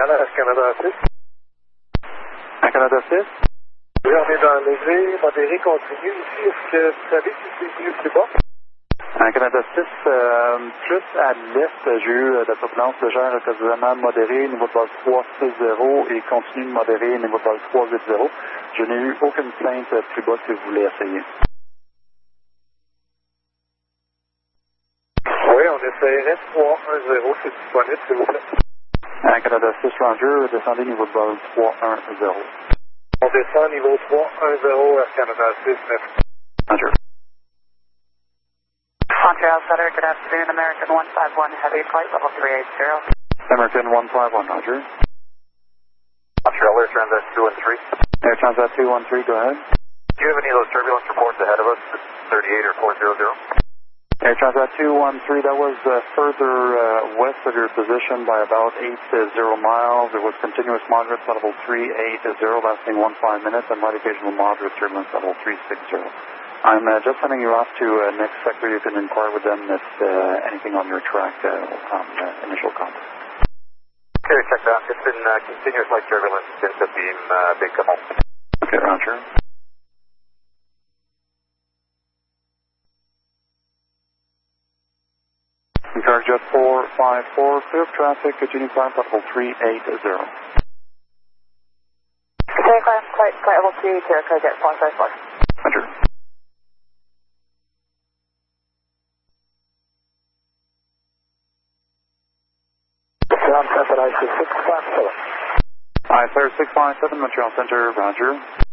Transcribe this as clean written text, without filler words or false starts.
Montréal, Air Canada 6. Air Canada 6? Oui, on est dans léger, modéré, continu ici. Est-ce que vous savez si c'est mieux plus bas? Air Canada 6, plus à l'est, j'ai eu de la turbulence légère occasionnellement modérée, niveau de base 360 et continue de modéré, niveau de base 380. Je n'ai eu aucune plainte plus bas si vous voulez essayer. Oui, on essaierait 310, c'est disponible, s'il vous plaît. Air Canada 6 Ranger, descendez niveau de base 310. On descend niveau 310, Air Canada 6, merci. Ranger. Montreal Center, good afternoon, American 151, heavy flight, level 380. American 151, Roger. Montreal Air Transat 2 and 3. Air Transat 213, go ahead. Do you have any of those turbulence reports ahead of us, 38 or 400? Air Transat 213, that was further west of your position by about 80 miles. It was continuous moderate, level 380, lasting 15 minutes, and light occasional moderate turbulence, level 360. I'm just sending you off to next sector. You can inquire with them if anything on your track on initial contact. Okay, check that. It's been continuous light turbulence since the beam big come up. Okay, Roger. Jet 454, clear of traffic, continue climb level 380. Okay, climb flight level 380, Jet 454. Roger. Montreal Center, I-657. I-657, Montreal Center, Roger.